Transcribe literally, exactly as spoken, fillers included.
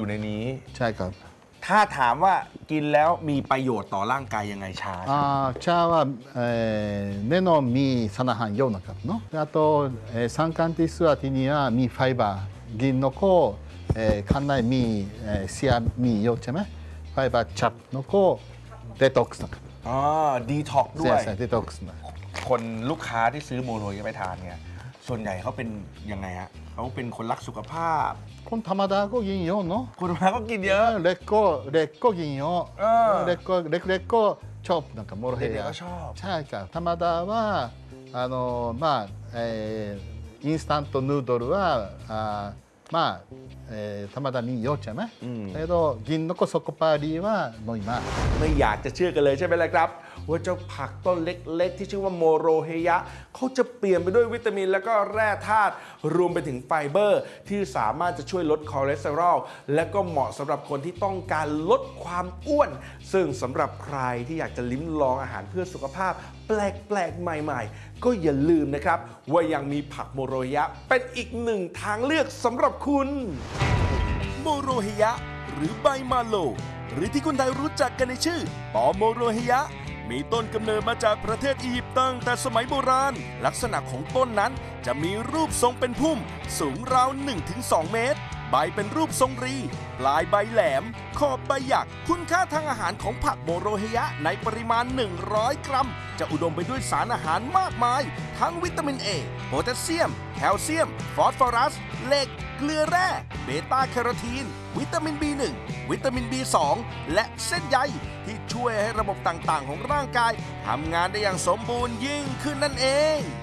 ในนี้ใช่ครับถ้าถามว่ากินแล้วมีประโยชน์ต่อร่างกายยังไงชาอ่าชาは、えー、根の実サナハン用นะครับเนาะあと、えー、酸化ティスワティニはมีไฟเบอร์กินのก็เอ่อข้างในมีเอ่อเสียมีเยอะใช่ไหมไฟเบอร์จับのก็เดท็อกซ์นะครับอ๋อดีท็อกซ์ด้วยใช่เดท็อกซ์นะคนลูกค้าที่ซื้อโมโรยไปทานเนี่ยส่วนใหญ่เขาเป็นยังไงฮะเขาเป็นคนรักสุขภาพคนธรรมดาก็กินเยอะเนาะคนธรรมดาก็กินเยอะเล็กก็เล็กก็กินเยอะเล็กก็เล็กเล็กก็ชอบなんかโมโรเฮยะใช่ครับธรรมดาว่าあのまあ、えー、インスタントヌードルはあまあ、えー、ธรรมดามีเยอะใช่ไหมแต่ก็กินนกสกปารีว่าน้อยมากไม่อยากจะเชื่อกันเลยใช่ไหมล่ะครับว่าเจ้าผักต้นเล็กๆที่ชื่อว่าโมโรเฮยะเขาจะเปลี่ยนไปด้วยวิตามินและก็แร่ธาตุรวมไปถึงไฟเบอร์ที่สามารถจะช่วยลดคอเลสเตอรอลและก็เหมาะสำหรับคนที่ต้องการลดความอ้วนซึ่งสำหรับใครที่อยากจะลิ้มลองอาหารเพื่อสุขภาพแปลกๆใหม่ๆก็อย่าลืมนะครับว่ายังมีผักโมโรเฮยะเป็นอีกหนึ่งทางเลือกสำหรับคุณโมโรเฮยะหรือใบมาโลหรือที่คนไทยรู้จักกันในชื่อปอโมโรเฮยะมีต้นกำเนิดมาจากประเทศอียิปต์ตั้งแต่สมัยโบราณลักษณะของต้นนั้นจะมีรูปทรงเป็นพุ่มสูงราว หนึ่งถึงสอง เมตรใบเป็นรูปทรงรีปลายใบแหลมขอบใบหยักคุณค่าทางอาหารของผักโมโรเฮยะในปริมาณหนึ่งร้อยกรัมจะอุดมไปด้วยสารอาหารมากมายทั้งวิตามินเอโพแทสเซียมแคลเซียมฟอสฟอรัสเหล็กเกลือแร่เบต้าแคโรทีนวิตามิน บี หนึ่ง วิตามิน บี สอง และเส้นใยที่ช่วยให้ระบบต่างๆของร่างกายทำงานได้อย่างสมบูรณ์ยิ่งขึ้นนั่นเอง